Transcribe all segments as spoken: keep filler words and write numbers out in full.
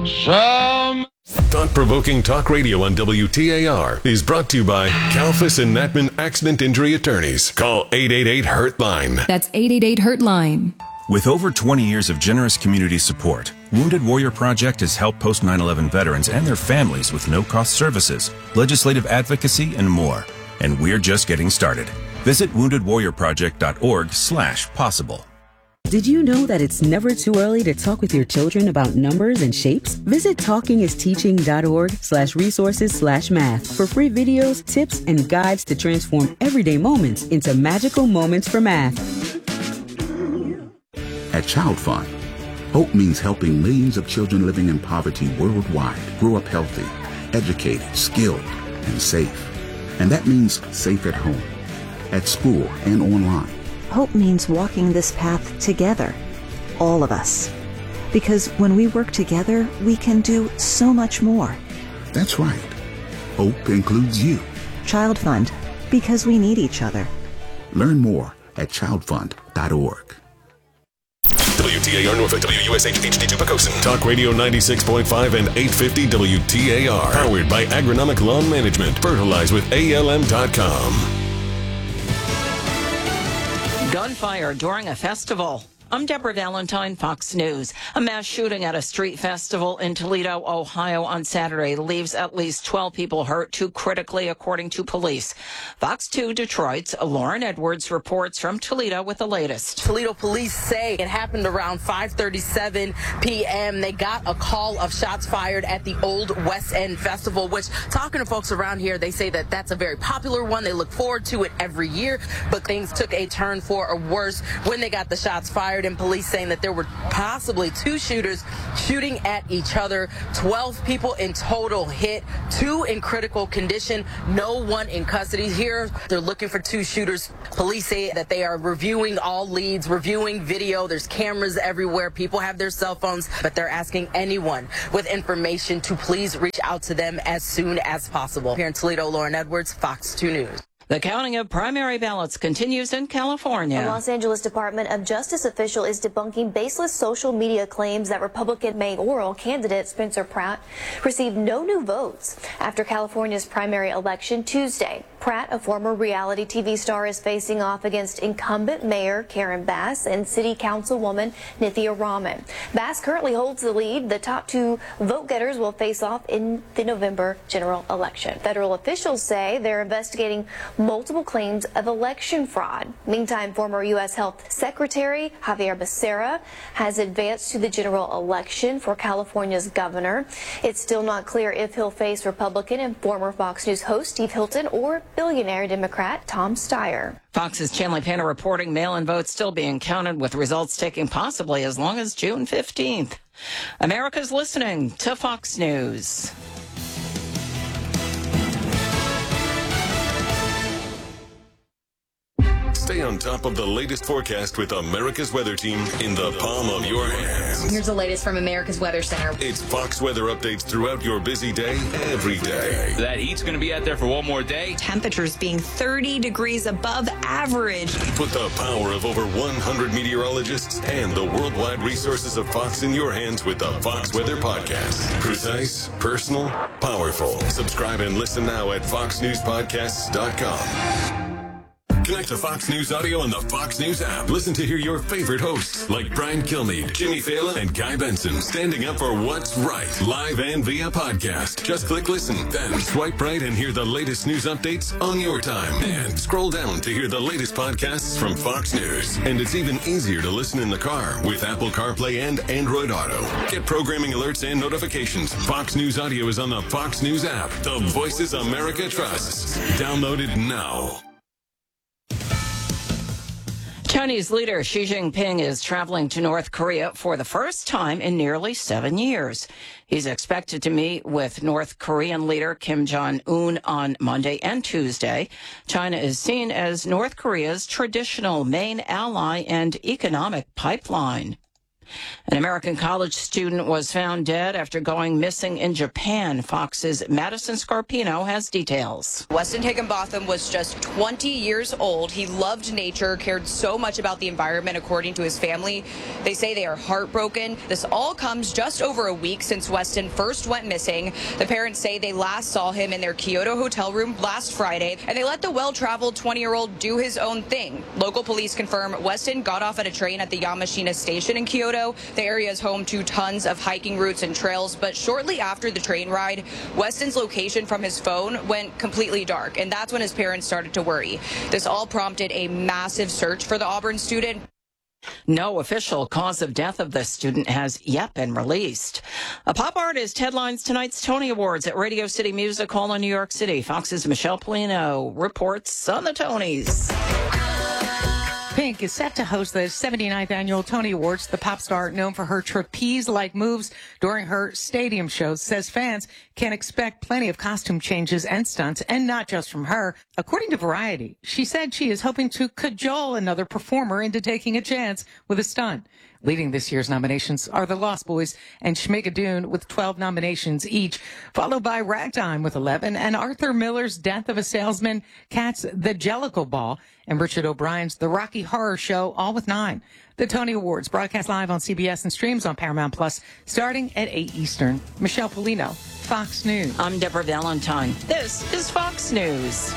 Some Thought-provoking talk radio on W T A R is brought to you by Kalfas and Natman Accident Injury Attorneys. Call eight eight eight, hurt line. That's eight eight eight, hurt line. With over twenty years of generous community support, Wounded Warrior Project has helped post nine eleven veterans and their families with no-cost services, legislative advocacy, and more. And we're just getting started. Visit wounded warrior project dot org slash possible. Did you know that it's never too early to talk with your children about numbers and shapes? Visit talkingisteaching.org slash resources slash math for free videos, tips, and guides to transform everyday moments into magical moments for math. At Child Fund, hope means helping millions of children living in poverty worldwide grow up healthy, educated, skilled, and safe. And that means safe at home, at school, and online. Hope means walking this path together, all of us. Because when we work together, we can do so much more. That's right. Hope includes you. Child Fund, because we need each other. Learn more at child fund dot org. W T A R Norfolk, W U S H H D two Pocosin. Talk Radio ninety-six point five and eight fifty W T A R. Powered by Agronomic Lawn Management. Fertilize with A L M dot com. Gunfire during a festival. I'm Deborah Valentine, Fox News. A mass shooting at a street festival in Toledo, Ohio on Saturday leaves at least twelve people hurt, two critically, according to police. Fox two Detroit's Lauren Edwards reports from Toledo with the latest. Toledo police say it happened around five thirty-seven p.m. They got a call of shots fired at the Old West End Festival, which, talking to folks around here, they say that that's a very popular one. They look forward to it every year, but things took a turn for a worse when they got the shots fired. And police saying that there were possibly two shooters shooting at each other. twelve people in total hit, two in critical condition, no one in custody. Here, they're looking for two shooters. Police say that they are reviewing all leads, reviewing video. There's cameras everywhere. People have their cell phones, but they're asking anyone with information to please reach out to them as soon as possible. Here in Toledo, Lauren Edwards, Fox two News. The counting of primary ballots continues in California. A Los Angeles Department of Justice official is debunking baseless social media claims that Republican mayoral candidate Spencer Pratt received no new votes after California's primary election Tuesday. Pratt, a former reality T V star, is facing off against incumbent Mayor Karen Bass and City Councilwoman Nithya Raman. Bass currently holds the lead. The top two vote-getters will face off in the November general election. Federal officials say they're investigating multiple claims of election fraud. Meantime, former U S Health Secretary Javier Becerra has advanced to the general election for California's governor. It's still not clear if he'll face Republican and former Fox News host Steve Hilton or billionaire Democrat Tom Steyer. Fox's Chanley Panner reporting mail-in votes still being counted, with results taking possibly as long as June fifteenth. America's listening to Fox News. Stay on top of the latest forecast with America's Weather Team in the palm of your hands. Here's the latest from America's Weather Center. It's Fox weather updates throughout your busy day, every day. That heat's going to be out there for one more day. Temperatures being thirty degrees above average. Put the power of over one hundred meteorologists and the worldwide resources of Fox in your hands with the Fox Weather Podcast. Precise, personal, powerful. Subscribe and listen now at fox news podcasts dot com. Connect to Fox News Audio on the Fox News app. Listen to hear your favorite hosts like Brian Kilmeade, Jimmy Fallon, and Guy Benson standing up for what's right, live and via podcast. Just click listen, then swipe right and hear the latest news updates on your time. And scroll down to hear the latest podcasts from Fox News. And it's even easier to listen in the car with Apple CarPlay and Android Auto. Get programming alerts and notifications. Fox News Audio is on the Fox News app. The voices America trusts. Download it now. Chinese leader Xi Jinping is traveling to North Korea for the first time in nearly seven years. He's expected to meet with North Korean leader Kim Jong-un on Monday and Tuesday. China is seen as North Korea's traditional main ally and economic pipeline. An American college student was found dead after going missing in Japan. Fox's Madison Scarpino has details. Weston Higginbotham was just twenty years old. He loved nature, cared so much about the environment, according to his family. They say they are heartbroken. This all comes just over a week since Weston first went missing. The parents say they last saw him in their Kyoto hotel room last Friday, and they let the well-traveled twenty-year-old do his own thing. Local police confirm Weston got off at a train at the Yamashina station in Kyoto. The area is home to tons of hiking routes and trails, but shortly after the train ride, Weston's location from his phone went completely dark, and that's when his parents started to worry. This all prompted a massive search for the Auburn student. No official cause of death of the student has yet been released. A pop artist headlines tonight's Tony Awards at Radio City Music Hall in New York City. Fox's Michelle Polino reports on the Tonys. Pink is set to host the seventy-ninth annual Tony Awards. The pop star, known for her trapeze-like moves during her stadium shows, says fans can expect plenty of costume changes and stunts, and not just from her. According to Variety, she said she is hoping to cajole another performer into taking a chance with a stunt. Leading this year's nominations are the Lost Boys and Schmigadoon with twelve nominations each, followed by Ragtime with eleven, and Arthur Miller's Death of a Salesman, Cats' The Jellicle Ball, and Richard O'Brien's The Rocky Horror Show, all with nine. The Tony Awards broadcast live on C B S and streams on Paramount Plus starting at eight Eastern. Michelle Polino, Fox News. I'm Deborah Valentine. This is Fox News.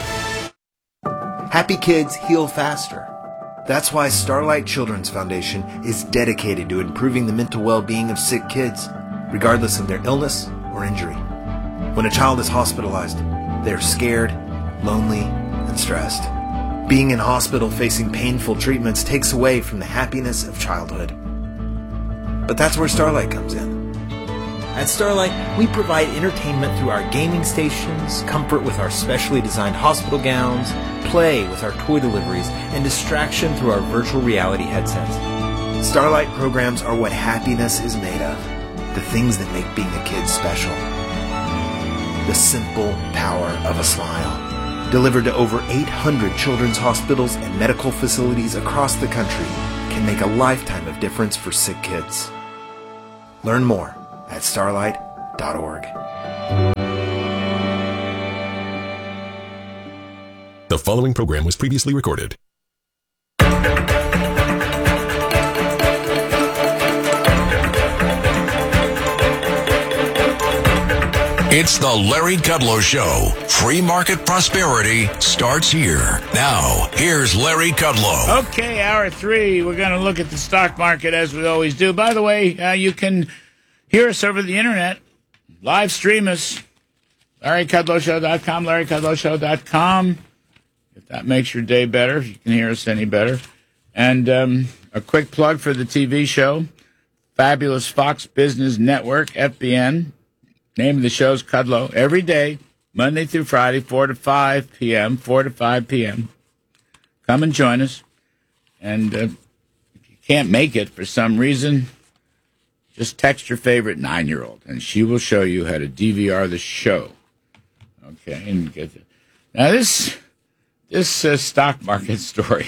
Happy kids heal faster. That's why Starlight Children's Foundation is dedicated to improving the mental well-being of sick kids, regardless of their illness or injury. When a child is hospitalized, they're scared, lonely, and stressed. Being in hospital facing painful treatments takes away from the happiness of childhood. But that's where Starlight comes in. At Starlight, we provide entertainment through our gaming stations, comfort with our specially designed hospital gowns, play with our toy deliveries, and distraction through our virtual reality headsets. Starlight programs are what happiness is made of, the things that make being a kid special. The simple power of a smile. Delivered to over eight hundred children's hospitals and medical facilities across the country, can make a lifetime of difference for sick kids. Learn more at starlight dot org. The following program was previously recorded. It's the Larry Kudlow Show. Free market prosperity starts here. Now, here's Larry Kudlow. Okay, hour three. We're going to look at the stock market as we always do. By the way, uh, you can hear us over the internet. Live stream us. Larry Kudlow Show dot com, Larry Kudlow Show dot com. If that makes your day better, if you can hear us any better. And um, a quick plug for the T V show, Fabulous Fox Business Network, F B N. Name of the show's Kudlow. Every day, Monday through Friday, four to five p.m., four to five p.m. Come and join us. And uh, if you can't make it for some reason, just text your favorite nine-year-old, and she will show you how to D V R the show. Okay, and get the, now this this uh, stock market story.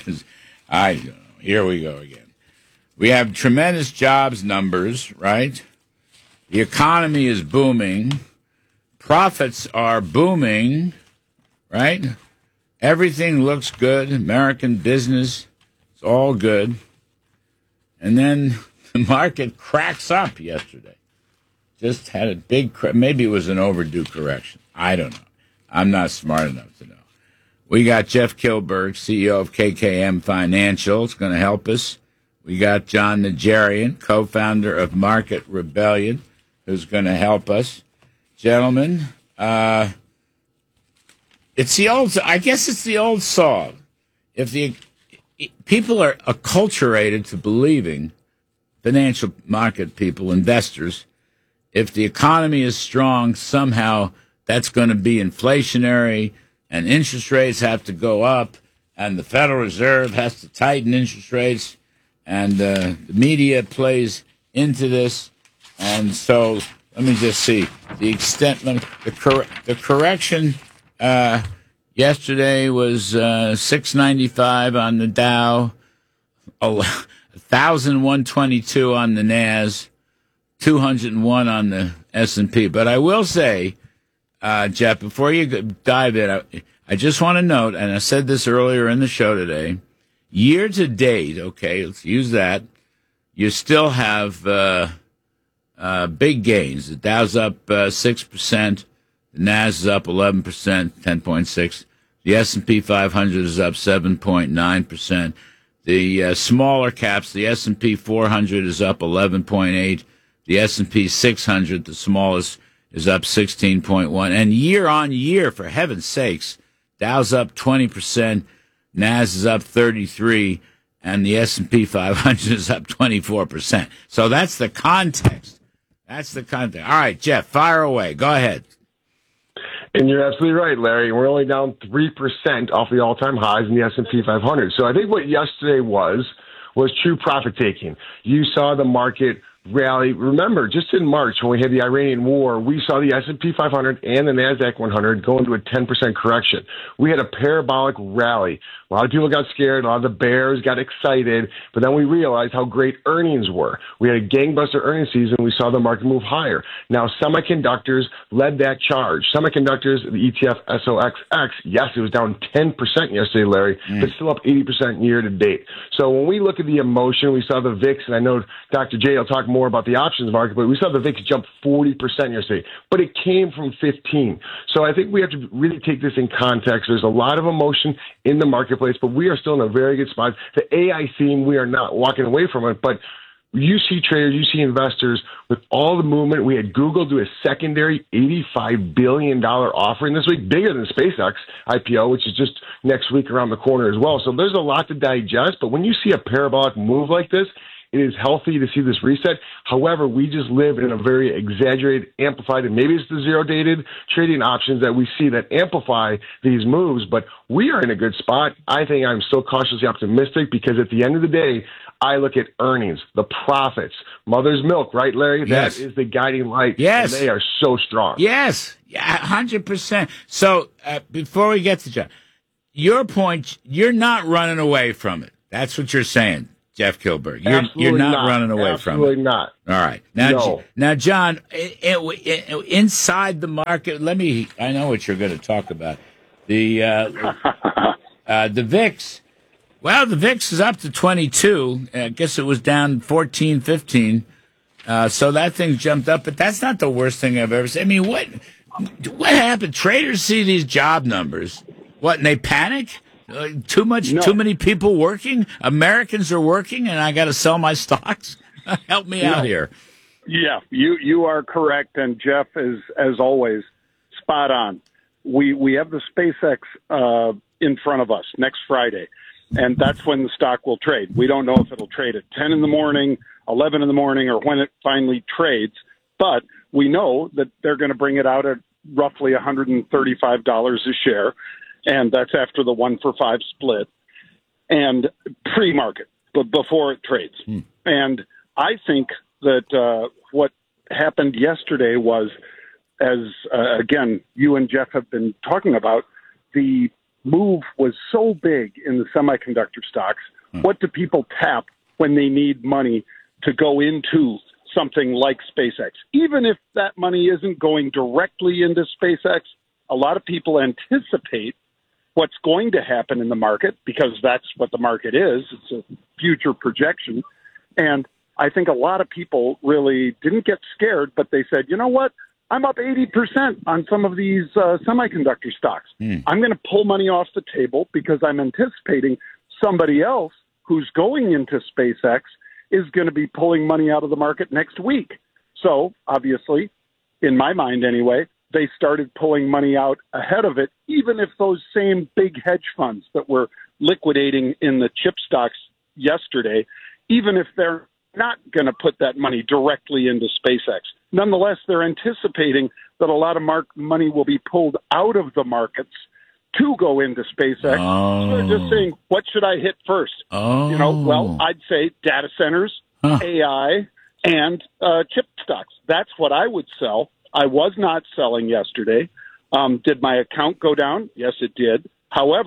I don't know. Here we go again. We have tremendous jobs numbers, right? The economy is booming. Profits are booming, right? Everything looks good. American business is all good. And then the market cracks up yesterday. Just had a big, maybe it was an overdue correction. I don't know. I'm not smart enough to know. We got Jeff Kilberg, C E O of K K M Financial. It's going to help us. We got John Najarian, co-founder of Market Rebellion, who's going to help us. Gentlemen, uh, it's the old, I guess it's the old saw. If the people are acculturated to believing, financial market people, investors, if the economy is strong, somehow that's going to be inflationary and interest rates have to go up and the Federal Reserve has to tighten interest rates and uh, the media plays into this. And so let me just see the extent. Me, the, cor- the correction uh, yesterday was uh, six ninety-five on the Dow, one thousand one hundred twenty-two on the N A S, two hundred one on the S and P. But I will say, uh, Jeff, before you dive in, I, I just want to note, and I said this earlier in the show today, year to date, okay, let's use that, you still have uh, uh, big gains. The Dow's up uh, six percent, the N A S is up eleven percent, ten point six. The S and P five hundred is up seven point nine percent. The uh, smaller caps, the S and P four hundred is up eleven point eight. The S and P six hundred, the smallest, is up sixteen point one. And year on year, for heaven's sakes, Dow's up twenty percent, N A S is up thirty-three, and the S and P five hundred is up twenty-four percent. So that's the context. That's the context. All right, Jeff, fire away. Go ahead. And you're absolutely right, Larry. We're only down three percent off the all-time highs in the S and P five hundred. So I think what yesterday was, was true profit-taking. You saw the market rally. Remember, just in March when we had the Iranian war, we saw the S and P five hundred and the NASDAQ one hundred go into a ten percent correction. We had a parabolic rally. A lot of people got scared. A lot of the bears got excited. But then we realized how great earnings were. We had a gangbuster earnings season. We saw the market move higher. Now, semiconductors led that charge. Semiconductors, the E T F S O X X, yes, it was down ten percent yesterday, Larry, mm. but still up eighty percent year to date. So when we look at the emotion, we saw the V I X, and I know Doctor J will talk more about the options market, but we saw the V I X jump forty percent yesterday, but it came from fifteen. So I think we have to really take this in context. There's a lot of emotion in the marketplace, but we are still in a very good spot. The A I theme, we are not walking away from it, but you see traders, you see investors with all the movement. We had Google do a secondary eighty-five billion dollars offering this week, bigger than SpaceX I P O, which is just next week around the corner as well. So there's a lot to digest, but when you see a parabolic move like this, it is healthy to see this reset. However, we just live in a very exaggerated, amplified, and maybe it's the zero-dated trading options that we see that amplify these moves, but we are in a good spot. I think I'm still cautiously optimistic because at the end of the day, I look at earnings, the profits, mother's milk, right, Larry? Yes. That is the guiding light. Yes. And they are so strong. Yes, yeah, one hundred percent. So uh, before we get to Jeff, your point, you're not running away from it. That's what you're saying, Jeff Kilberg. You're, you're not, not running away Absolutely from it. Absolutely not. All right. Now, no. now John, it, it, it, inside the market, let me, I know what you're going to talk about. The, uh, uh, the V I X. Well, the V I X is up to twenty-two. I guess it was down fourteen, fifteen. Uh, so that thing jumped up, but that's not the worst thing I've ever seen. I mean, what what happened? Traders see these job numbers, what, and they panic? Uh, too much, no. too many people working? Americans are working, and I got to sell my stocks? Help me no. out here. Yeah, you you are correct, and Jeff is, as always, spot on. We we have the SpaceX uh, in front of us next Friday. And that's when the stock will trade. We don't know if it'll trade at ten in the morning, eleven in the morning, or when it finally trades. But we know that they're going to bring it out at roughly one hundred thirty-five dollars a share. And that's after the one for five split and pre-market, but before it trades. Hmm. And I think that uh, what happened yesterday was, as, uh, again, you and Jeff have been talking about, the move was so big in the semiconductor stocks. Hmm. What do people tap when they need money to go into something like SpaceX? Even if that money isn't going directly into SpaceX, a lot of people anticipate what's going to happen in the market because that's what the market is. It's a future projection. And I think a lot of people really didn't get scared, but they said, you know what? I'm up eighty percent on some of these uh, semiconductor stocks. Mm. I'm going to pull money off the table because I'm anticipating somebody else who's going into SpaceX is going to be pulling money out of the market next week. So, obviously, in my mind anyway, they started pulling money out ahead of it, even if those same big hedge funds that were liquidating in the chip stocks yesterday, even if they're not going to put that money directly into SpaceX. Nonetheless, they're anticipating that a lot of mar- money will be pulled out of the markets to go into SpaceX. Oh. So they're just saying, what should I hit first? Oh. You know, well, I'd say data centers, huh. A I, and uh, chip stocks. That's what I would sell. I was not selling yesterday. Um, did my account go down? Yes, it did. However,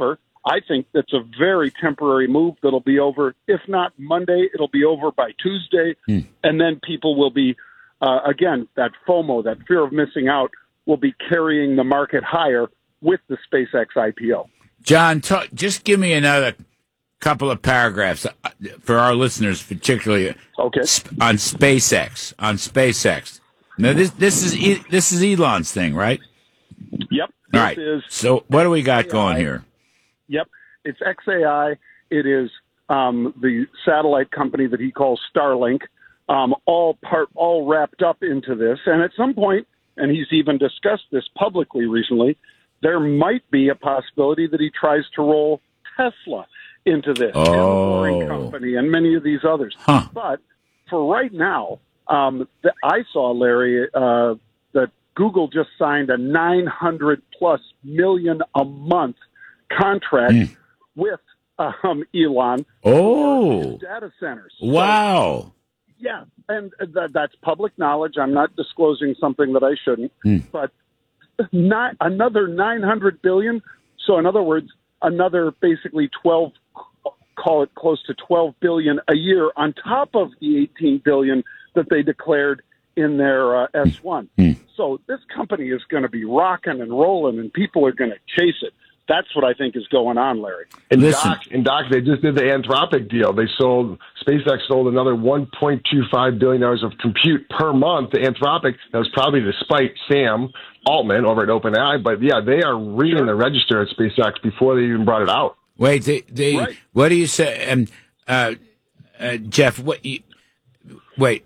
I think that's a very temporary move that'll be over. If not Monday, it'll be over by Tuesday. Hmm. And then people will be, uh, again, that FOMO, that fear of missing out, will be carrying the market higher with the SpaceX I P O. John, talk, just give me another couple of paragraphs for our listeners, particularly okay. on SpaceX. On SpaceX. Now, this this is e- this is Elon's thing, right? Yep. All right. Is so what do we got going here? Yep. It's X A I. It is um, the satellite company that he calls Starlink, um, all part, all wrapped up into this. And at some point, and he's even discussed this publicly recently, there might be a possibility that he tries to roll Tesla into this, oh. and the Boring Company, and many of these others. Huh. But for right now, um, the, I saw, Larry, uh, that Google just signed a nine hundred plus million a month contract mm. with um, Elon oh. for his data centers. Wow. So, yeah, and th- that's public knowledge. I'm not disclosing something that I shouldn't, mm. but not another nine hundred billion. So in other words, another basically twelve, call it close to twelve billion a year on top of the eighteen billion that they declared in their uh, S one. Mm. So this company is going to be rocking and rolling, and people are going to chase it. That's what I think is going on, Larry. And Doc, and Doc, they just did the Anthropic deal. They sold, SpaceX sold another one point two five billion dollars of compute per month to Anthropic. That was probably despite Sam Altman over at OpenAI. But yeah, they are reading sure. the register at SpaceX before they even brought it out. Wait, they, they right. what do you say? Um, uh, uh, Jeff, what? You, wait,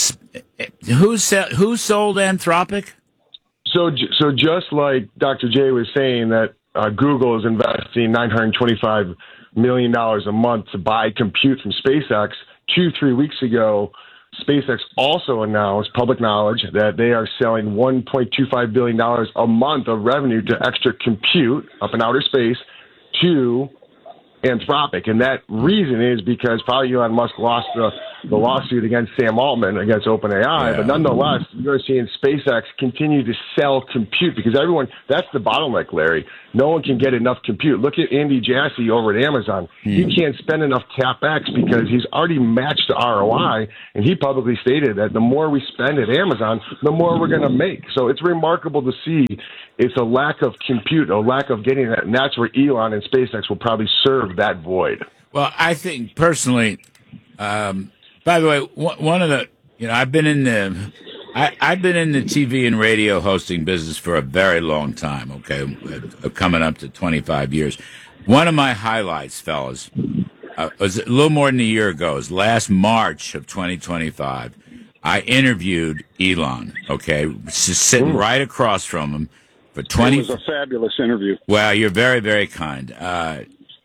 who sell, who sold Anthropic? So, so just like Doctor J was saying that. Uh, Google is investing nine hundred twenty-five million dollars a month to buy compute from SpaceX. Two, three weeks ago, SpaceX also announced, public knowledge, that they are selling one point two five billion dollars a month of revenue to extra compute up in outer space to Anthropic. And that reason is because probably Elon Musk lost the, the lawsuit against Sam Altman, against OpenAI. Yeah. But nonetheless, you're seeing SpaceX continue to sell compute because everyone, that's the bottleneck, Larry. No one can get enough compute. Look at Andy Jassy over at Amazon. Hmm. He can't spend enough CapEx because he's already matched the R O I, and he publicly stated that the more we spend at Amazon, the more we're going to make. So it's remarkable to see it's a lack of compute, a lack of getting that, and that's where Elon and SpaceX will probably serve that void. Well, I think personally, um, by the way, one of the, you know, I've been in the, I, I've been in the T V and radio hosting business for a very long time, okay, coming up to twenty-five years. One of my highlights, fellas, uh, was a little more than a year ago, was last March of twenty twenty-five. I interviewed Elon, okay, just sitting Ooh. right across from him for twenty. It was a fabulous interview. Well, you're very, very kind. Uh,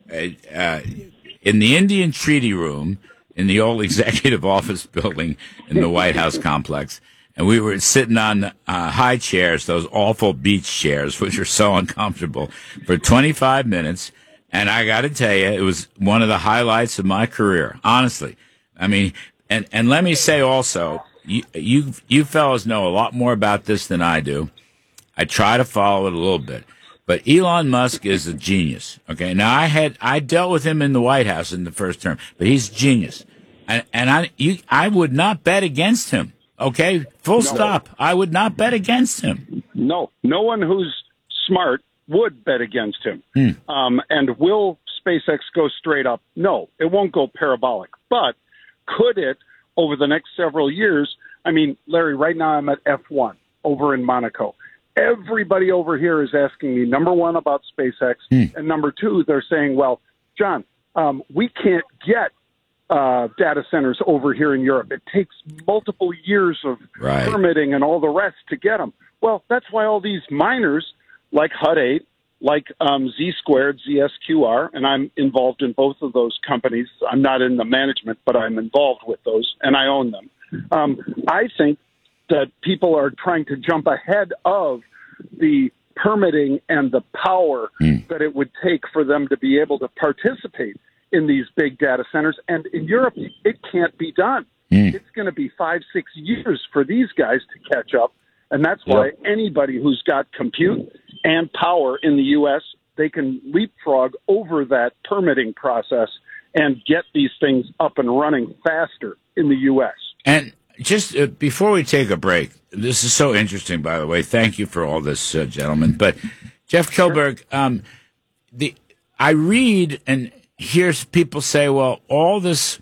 uh, in the Indian Treaty Room, in the old executive office building in the White House complex. And we were sitting on uh, high chairs, those awful beach chairs, which are so uncomfortable, for twenty-five minutes. And I got to tell you, it was one of the highlights of my career, honestly. I mean, and, and let me say also, you, you, you fellas know a lot more about this than I do. I try to follow it a little bit. But Elon Musk is a genius. Okay. Now I had, I dealt with him in the White House in the first term, but he's a genius. And, and I, you, I would not bet against him. Okay. Full no. stop. I would not bet against him. No, no one who's smart would bet against him. Hmm. Um, and will SpaceX go straight up? No, it won't go parabolic, but could it over the next several years? I mean, Larry, right now I'm at F one over in Monaco. Everybody over here is asking me, number one, about SpaceX, hmm. and number two, they're saying, well, John, um, we can't get uh, data centers over here in Europe. It takes multiple years of right. permitting and all the rest to get them. Well, that's why all these miners like Hut eight, like um, Z Squared, Z S Q R, and I'm involved in both of those companies. I'm not in the management, but I'm involved with those, and I own them. Um, I think that people are trying to jump ahead of the permitting and the power mm. that it would take for them to be able to participate in these big data centers. And in Europe, it can't be done. Mm. It's going to be five, six years for these guys to catch up. And that's why yep. anybody who's got compute and power in the U S they can leapfrog over that permitting process and get these things up and running faster in the U S. And just uh, before we take a break, this is so interesting, by the way. Thank you for all this, uh, gentlemen. But Jeff Kilberg, um, the I read and hear people say, well, all this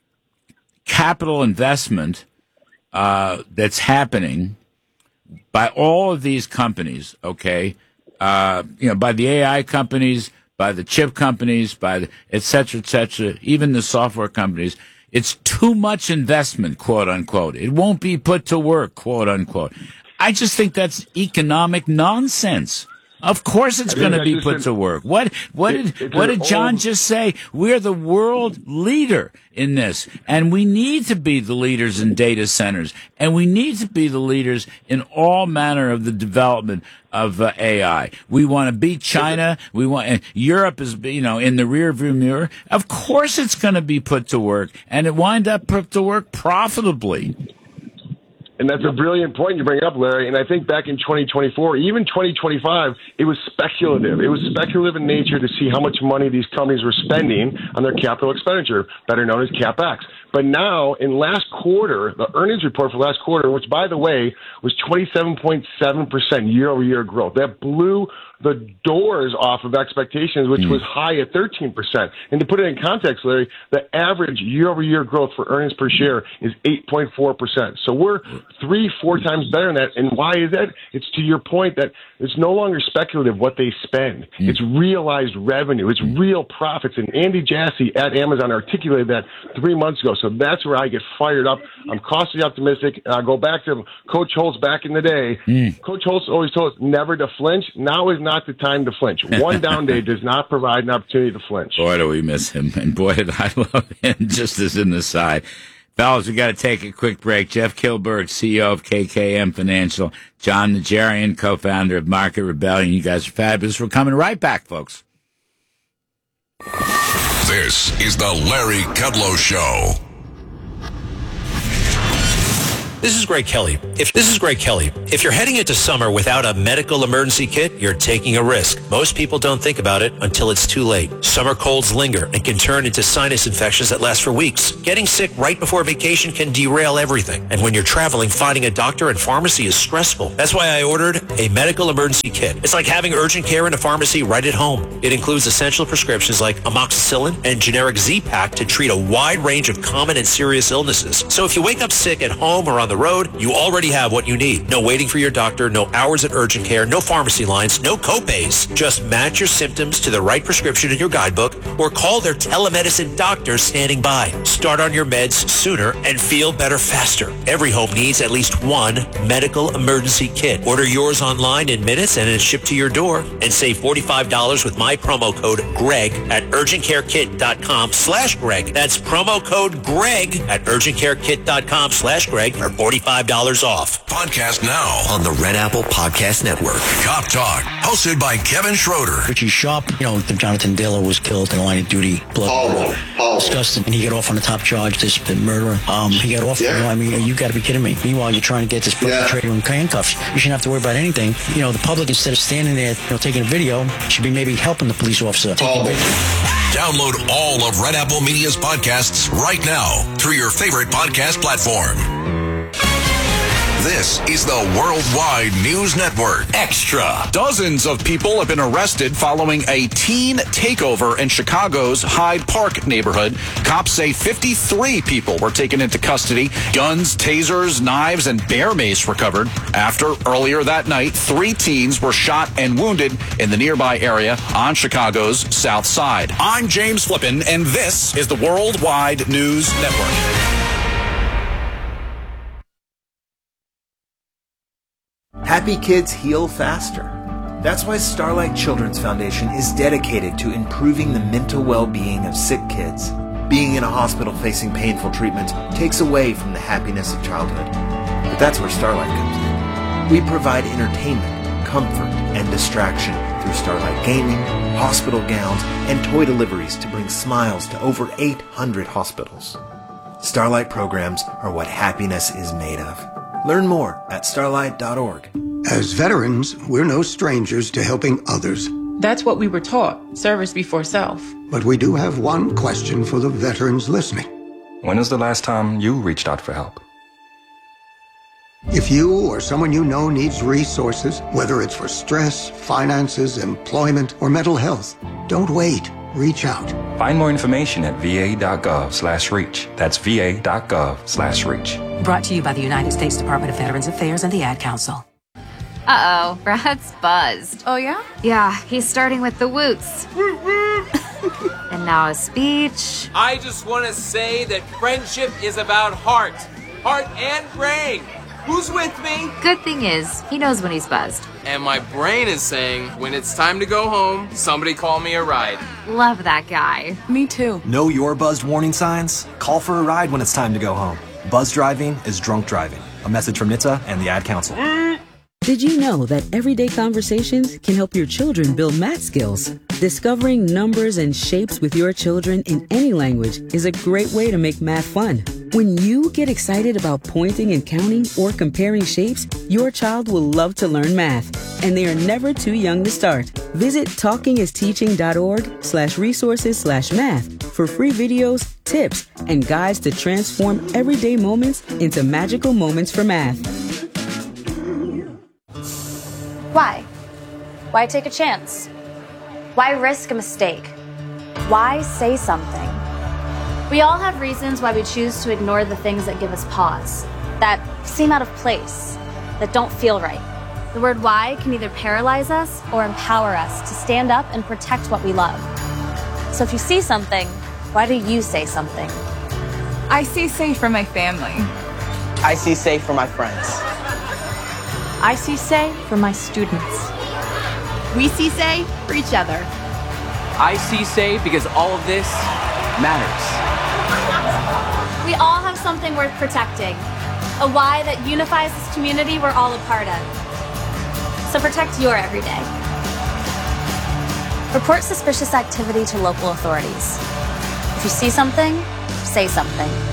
capital investment uh, that's happening by all of these companies, okay, uh, you know, by the A I companies, by the chip companies, by the et cetera, et cetera, even the software companies, it's too much investment, quote unquote. It won't be put to work, quote unquote. I just think that's economic nonsense. Of course it's going to be put to work. What what it, did what did John old... just say? We're the world leader in this, and we need to be the leaders in data centers, and we need to be the leaders in all manner of the development of uh, A I. We want to beat China. We want and Europe is, you know, in the rearview mirror. Of course it's going to be put to work, and it wind up put to work profitably. And that's a brilliant point you bring up, Larry. And I think back in twenty twenty-four, even twenty twenty-five, it was speculative. It was speculative in nature to see how much money these companies were spending on their capital expenditure, better known as CapEx. But now, in last quarter, the earnings report for last quarter, which, by the way, was twenty-seven point seven percent year-over-year growth. That blew the doors off of expectations, which mm. was high at thirteen percent. And to put it in context, Larry, the average year-over-year growth for earnings per share is eight point four percent. So we're three, four times better than that. And why is that? It's to your point that it's no longer speculative what they spend. Mm. It's realized revenue. It's real profits. And Andy Jassy at Amazon articulated that three months ago. So that's where I get fired up. I'm cautiously optimistic. And I'll go back to Coach Holtz back in the day. Mm. Coach Holtz always told us never to flinch. Now is not the time to flinch. One down day does not provide an opportunity to flinch. Boy, do we miss him. And boy, did I love him, just as an aside. Fellas, we got to take a quick break. Jeff Kilberg, C E O of K K M Financial. John Najarian, co-founder of Market Rebellion. You guys are fabulous. We're coming right back, folks. This is the Larry Kudlow Show. This is Greg Kelly. If this is Greg Kelly, if you're heading into summer without a medical emergency kit, you're taking a risk. Most people don't think about it until it's too late. Summer colds linger and can turn into sinus infections that last for weeks. Getting sick right before vacation can derail everything. And when you're traveling, finding a doctor and pharmacy is stressful. That's why I ordered a medical emergency kit. It's like having urgent care in a pharmacy right at home. It includes essential prescriptions like amoxicillin and generic Z-Pak to treat a wide range of common and serious illnesses. So if you wake up sick at home or on the road, you already have what you need. No waiting for your doctor, no hours at urgent care, no pharmacy lines, no copays. Just match your symptoms to the right prescription in your guidebook or call their telemedicine doctor standing by. Start on your meds sooner and feel better faster. Every home needs at least one medical emergency kit. Order yours online in minutes and it's shipped to your door, and save forty-five dollars with my promo code GREG at urgentcarekit.com slash Greg. That's promo code GREG at urgentcarekit.com slash Greg for forty-five dollars off. Podcast now on the Red Apple Podcast Network. Cop Talk, hosted by Kevin Schroeder. Richie Sharp, you know, Jonathan Diller was killed in the line of duty. Blood. Horrible. Horrible. Disgusting. And he got off on the top charge, this murder. Um, he got off. Yeah. You know, I mean, you got to be kidding me. Meanwhile, you're trying to get this perpetrator yeah. in handcuffs. You shouldn't have to worry about anything. You know, the public, instead of standing there, you know, taking a video, should be maybe helping the police officer. Download all of Red Apple Media's podcasts right now through your favorite podcast platform. This is the Worldwide News Network. Extra. Dozens of people have been arrested following a teen takeover in Chicago's Hyde Park neighborhood. Cops say fifty-three people were taken into custody. Guns, tasers, knives, and bear mace recovered after earlier that night, three teens were shot and wounded in the nearby area on Chicago's South Side. I'm James Flippin, and this is the Worldwide News Network. Happy kids heal faster. That's why Starlight Children's Foundation is dedicated to improving the mental well-being of sick kids. Being in a hospital facing painful treatment takes away from the happiness of childhood. But that's where Starlight comes in. We provide entertainment, comfort, and distraction through Starlight gaming, hospital gowns, and toy deliveries to bring smiles to over eight hundred hospitals. Starlight programs are what happiness is made of. Learn more at starlight dot org. As veterans, we're no strangers to helping others. That's what we were taught, service before self. But we do have one question for the veterans listening. When was the last time you reached out for help? If you or someone you know needs resources, whether it's for stress, finances, employment, or mental health, don't wait. Reach out. Find more information at va.gov slash reach. That's va.gov slash reach. Brought to you by the United States Department of Veterans Affairs and the Ad Council. Uh-oh, Brad's buzzed. Oh, yeah? Yeah, he's starting with the woots. And now a speech. I just want to say that friendship is about heart. Heart and brain. Who's with me? Good thing is, he knows when he's buzzed. And my brain is saying, when it's time to go home, somebody call me a ride. Love that guy. Me too. Know your buzzed warning signs? Call for a ride when it's time to go home. Buzz driving is drunk driving. A message from N H T S A and the Ad Council. Did you know that everyday conversations can help your children build math skills? Discovering numbers and shapes with your children in any language is a great way to make math fun. When you get excited about pointing and counting or comparing shapes, your child will love to learn math, and they are never too young to start. Visit talkingisteaching.org slash resources slash math for free videos, tips, and guides to transform everyday moments into magical moments for math. Why? Why take a chance? Why risk a mistake? Why say something? We all have reasons why we choose to ignore the things that give us pause, that seem out of place, that don't feel right. The word why can either paralyze us or empower us to stand up and protect what we love. So if you see something, why do you say something? I see safe for my family. I see safe for my friends. I see say for my students. We see say for each other. I see say because all of this matters. We all have something worth protecting, a why that unifies this community we're all a part of. So protect your everyday. Report suspicious activity to local authorities. If you see something, say something.